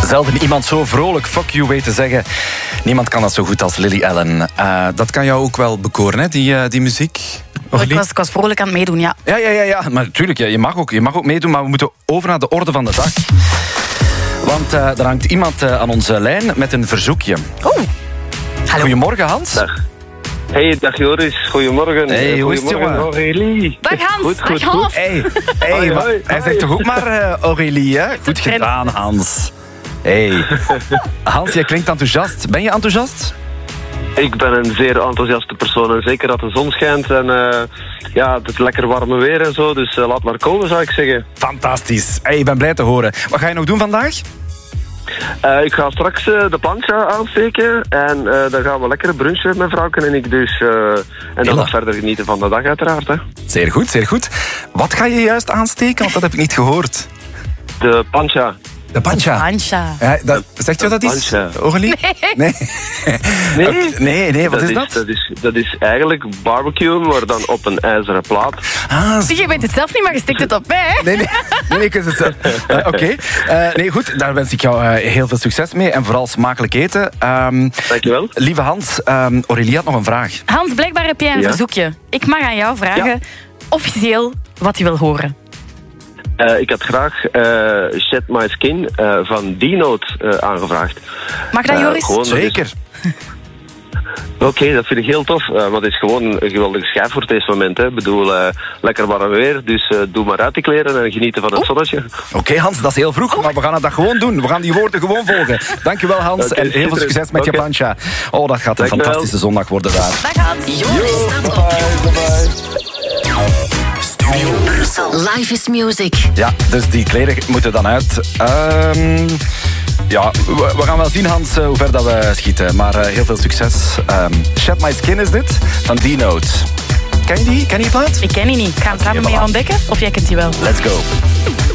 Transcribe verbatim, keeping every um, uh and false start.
Zelden iemand zo vrolijk fuck you weet te zeggen. Niemand kan dat zo goed als Lily Allen. Uh, dat kan jou ook wel bekoren, hè, die, uh, die muziek? Oh, ik, was, ik was vrolijk aan het meedoen, ja. Ja, ja, ja, ja. Maar natuurlijk, ja, je, mag ook, je mag ook meedoen, maar we moeten over naar de orde van de dag. Want uh, er hangt iemand uh, aan onze lijn met een verzoekje. Oh. Hallo. Goedemorgen, Hans. Dag. Hey, dag Joris. Goedemorgen. Hey, hoe is het, jongen? Aurélie. Dag Hans. Goed, goed, dag goed. Hans. Hey, hey, hoi, maar, hoi, hij hoi. zegt toch ook maar uh, Aurélie, hè? Goed gedaan, Hans. Hey. Hans, jij klinkt enthousiast. Ben je enthousiast? Ik ben een zeer enthousiaste persoon. En zeker dat de zon schijnt en uh, ja, het lekker warme weer en zo. Dus uh, laat maar komen, zou ik zeggen. Fantastisch. Hey, ik ben blij te horen. Wat ga je nog doen vandaag? Uh, ik ga straks uh, de plancha aansteken. En uh, dan gaan we lekker brunchen met mijn vrouwken en ik dus. Uh, en dan Hela. nog verder genieten van de dag uiteraard. Hè. Zeer goed, zeer goed. Wat ga je juist aansteken? Want dat heb ik niet gehoord. De plancha. De pancha. Pancha. Ja, dat, zegt u dat iets, Pancha. Aurélie? Nee. Nee? Oké, nee, nee, wat dat is dat? Dat is, dat is eigenlijk barbecue, maar dan op een ijzeren plaat. Ah, Zie, je weet het zelf niet, maar je stikt het op mij, hè? nee, nee, nee, nee, ik wist het zelf. Uh, Oké, okay. uh, nee, goed, daar wens ik jou uh, heel veel succes mee en vooral smakelijk eten. Um, Dankjewel. Lieve Hans, um, Aurélie had nog een vraag. Hans, blijkbaar heb jij een Ja? verzoekje. Ik mag aan jou vragen, Ja. officieel, wat je wil horen. Uh, ik had graag uh, Shed My Skin uh, van D-Note uh, aangevraagd. Mag dat, Uh, Joris? gewoon, dat is- Zeker. Oké, okay, dat vind ik heel tof. Uh, maar het is gewoon een geweldige schijf voor deze moment. Ik bedoel, uh, lekker warm weer. Dus uh, doe maar uit die kleren en genieten van het zonnetje. Oké, okay, Hans, dat is heel vroeg, maar we gaan het dat gewoon doen. We gaan die woorden gewoon volgen. Dankjewel, Hans, Okay, en heel veel succes met okay. je plancha. Oh, dat gaat een Dankjewel. fantastische zondag worden daar. Dag Hans. Joris staat op. Bye, bye. Studio Brussel. Life is music. Ja, dus die kleren moeten dan uit. Um, ja, we, we gaan wel zien, Hans, hoe ver dat we schieten. Maar uh, heel veel succes. Um, Shed My Skin is dit, van D-Note. Ken je die? Ken je die plaat? Ik ken die niet. Ik ga hem samen Oké, met jou voilà. ontdekken. Of jij kent die wel? Let's go.